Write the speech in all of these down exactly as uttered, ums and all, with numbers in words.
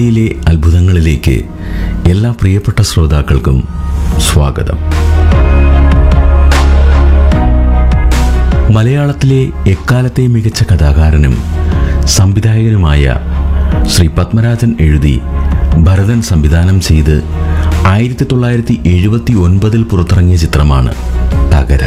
കഥകളിയിലെ അത്ഭുതങ്ങളിലേക്ക് എല്ലാ പ്രിയപ്പെട്ട ശ്രോതാക്കൾക്കും സ്വാഗതം. മലയാളത്തിലെ എക്കാലത്തെ മികച്ച കഥാകാരനും സംവിധായകനുമായ ശ്രീ പത്മരാജൻ എഴുതി ഭരതൻ സംവിധാനം ചെയ്ത് ആയിരത്തി തൊള്ളായിരത്തി എഴുപത്തി ഒൻപതിൽ പുറത്തിറങ്ങിയ ചിത്രമാണ് തകര.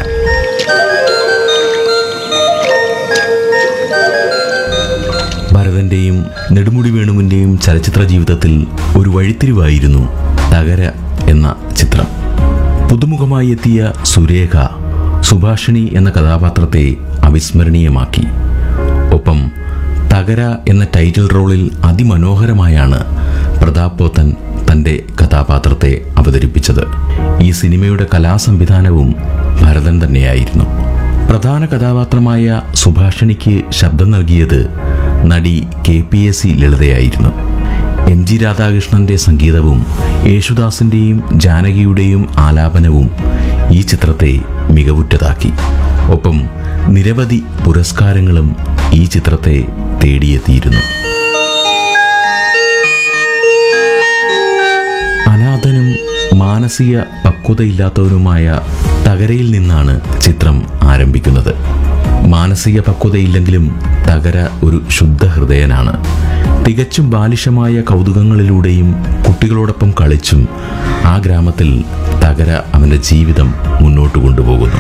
ഭരതന്റെയും നെടുമുടി വേണുവിന്റെയും ചലച്ചിത്ര ജീവിതത്തിൽ ഒരു വഴിത്തിരിവായിരുന്നു തകര എന്ന ചിത്രം. പുതുമുഖമായി എത്തിയ സുരേഖ സുഭാഷിണി എന്ന കഥാപാത്രത്തെ അവിസ്മരണീയമാക്കി. ഒപ്പം തകര എന്ന ടൈറ്റിൽ റോളിൽ അതിമനോഹരമായാണ് പ്രതാപ് പോത്തൻ തൻ്റെ കഥാപാത്രത്തെ അവതരിപ്പിച്ചത്. ഈ സിനിമയുടെ കലാസംവിധാനവും ഭരതൻ തന്നെയായിരുന്നു. പ്രധാന കഥാപാത്രമായ സുഭാഷിണിക്ക് ശബ്ദം നൽകിയത് നടി K P A C ലളിതയായിരുന്നു. M G രാധാകൃഷ്ണന്റെ സംഗീതവും യേശുദാസിന്റെയും ജാനകിയുടെയും ആലാപനവും ഈ ചിത്രത്തെ മികവുറ്റതാക്കി. ഒപ്പം നിരവധി പുരസ്കാരങ്ങളും ഈ ചിത്രത്തെ തേടിയെത്തിയിരുന്നു. അനാഥനും മാനസിക പക്വതയില്ലാത്തവനുമായ തകരയിൽ നിന്നാണ് ചിത്രം ആരംഭിക്കുന്നത്. മാനസിക പക്വതയില്ലെങ്കിലും തകര ഒരു ശുദ്ധ ഹൃദയനാണ്. തികച്ചും ബാലിശമായ കൗതുകങ്ങളിലൂടെയും കുട്ടികളോടൊപ്പം കളിച്ചും ആ ഗ്രാമത്തിൽ തകര അവൻ്റെ ജീവിതം മുന്നോട്ട് കൊണ്ടുപോകുന്നു.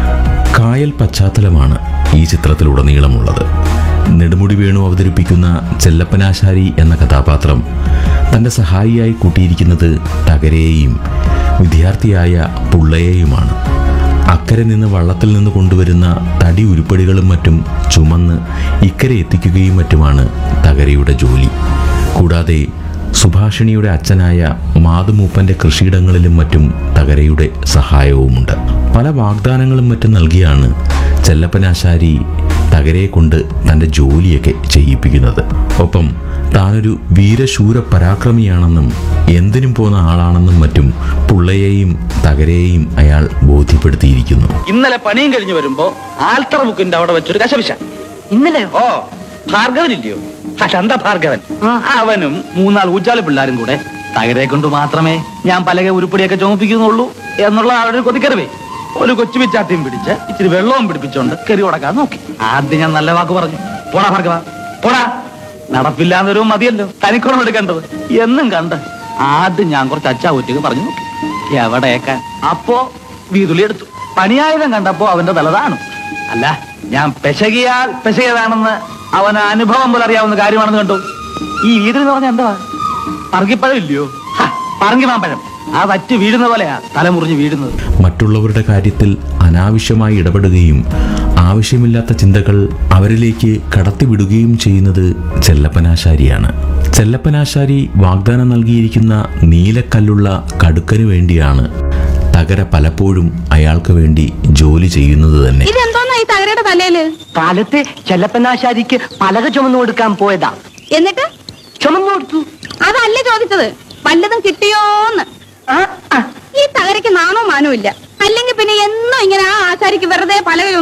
കായൽ പശ്ചാത്തലമാണ് ഈ ചിത്രത്തിലുടനീളമുള്ളത്. നെടുമുടി വേണു അവതരിപ്പിക്കുന്ന ചെല്ലപ്പനാശാരി എന്ന കഥാപാത്രം തൻ്റെ സഹായിയായി കൂട്ടിയിരിക്കുന്നത് തകരയെയും വിദ്യാർത്ഥിയായ പുള്ളയെയുമാണ്. അക്കരെ നിന്ന് വള്ളത്തിൽ നിന്ന് കൊണ്ടുവരുന്ന തടി ഉരുപ്പടികളും മറ്റും ചുമന്ന് ഇക്കരെ എത്തിക്കുകയും മറ്റുമാണ് തകരയുടെ ജോലി. കൂടാതെ സുഭാഷിണിയുടെ അച്ഛനായ മാതുമൂപ്പന്റെ കൃഷിയിടങ്ങളിലും മറ്റും തകരയുടെ സഹായവുമുണ്ട്. പല വാഗ്ദാനങ്ങളും മറ്റും നൽകിയാണ് ചെല്ലപ്പനാശാരി തകരയെ കൊണ്ട് തൻ്റെ ജോലിയൊക്കെ ചെയ്യിപ്പിക്കുന്നത്. ഒപ്പം താനൊരു വീരശൂര പരാക്രമിയാണെന്നും എന്തിനും പോന്ന ആളാണെന്നും മറ്റും പുള്ളയെയും തകരയെയും അയാൾ ബോധ്യപ്പെടുത്തിയിരിക്കുന്നു. ഇന്നലെ പണിയും കഴിഞ്ഞു വരുമ്പോ ആൽത്തറ ബുക്കിന്റെ അവിടെ വെച്ചൊരു കശപിശ. ഇന്നലെ ഓ ഭാർഗവനില്ലയോ, ചന്ത ഭാർഗവൻ, അവനും മൂന്നാൾ ഊച്ചാലി പിള്ളാരും കൂടെ തകരയെ കൊണ്ട് മാത്രമേ ഞാൻ പലക ഉരുപ്പടിയൊക്കെ ചുമപ്പിക്കുന്നുള്ളൂ എന്നുള്ള അവരുടെ കൊതിക്കറിവേ ഒരു കൊച്ചു പിച്ചാത്തിയും പിടിച്ച് ഇച്ചിരി വെള്ളവും പിടിപ്പിച്ചോണ്ട് കെറി ഉടക്കാൻ നോക്കി. ആദ്യം ഞാൻ നല്ല വാക്ക് പറഞ്ഞു, പോടാ ഭാർഗവ പോടാ, നടപ്പില്ലാന്നൊരു മതിയല്ലോ തനിക്കുറം എടുക്കേണ്ടത് എന്നും കണ്ട് ആദ്യം ഞാൻ കുറച്ച് അച്ചാ ഒറ്റക്ക് പറഞ്ഞു നോക്കി. എവിടെയേക്കാൻ അപ്പോ വീതുളി എടുത്തു. പണിയായുധം കണ്ടപ്പോ അവന്റെ തലതാണ്. അല്ല, ഞാൻ പെശകിയാൽ പെശകിയതാണെന്ന് അവന് അനുഭവം പോലെ അറിയാവുന്ന കാര്യമാണെന്ന് കണ്ടു. ഈ വീതിൽ എന്ന് പറഞ്ഞാൽ എന്താ, പറങ്കിപ്പഴം ഇല്ലയോ, പറങ്കി മാമ്പഴം, ആ വറ്റ് വീഴുന്ന പോലെയാ തലമുറിഞ്ഞ് വീഴുന്നത്. മറ്റുള്ളവരുടെ കാര്യത്തിൽ അനാവശ്യമായി ഇടപെടുകയും ആവശ്യമില്ലാത്ത ചിന്തകൾ അവരിലേക്ക് കടത്തിവിടുകയും ചെയ്യുന്നത് ചെല്ലപ്പനാശാരിയാണ്. ചെല്ലപ്പനാശാരി വാഗ്ദാനം നൽകിയിരിക്കുന്ന നീലക്കല്ലുള്ള കടുക്കന് വേണ്ടിയാണ് തകര പലപ്പോഴും അയാൾക്ക് വേണ്ടി ജോലി ചെയ്യുന്നത് തന്നെ. കാലത്ത് ചെല്ലപ്പനാശാരിക്ക് പലക ചുമന്നു കൊടുക്കാൻ പോയതാ. എന്നിട്ട് ചുമന്നു കൊടുത്തു. അതല്ലേ ചോദിച്ചത്, വല്ലതും കിട്ടിയോന്ന്. ഈ തകരയ്ക്ക് നാണോ മാനോ ഇല്ല. അല്ലെങ്കിൽ പിന്നെ എന്നും ഇങ്ങനെ ആ ആശാരിക്ക് വെറുതെ പലക